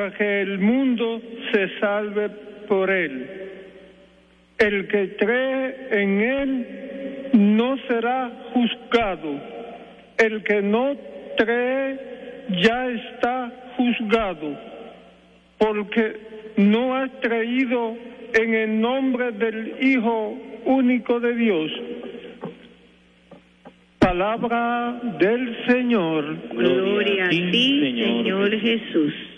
para que el mundo se salve por él. El que cree en él no será juzgado. El que no cree ya está juzgado, porque no ha creído en el nombre del Hijo único de Dios. Palabra del Señor. Gloria a ti, Señor Jesús.